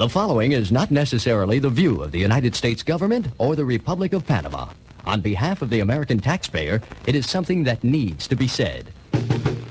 The following is not necessarily the view of the United States government or the Republic of Panama. On behalf of the American taxpayer, it is something that needs to be said.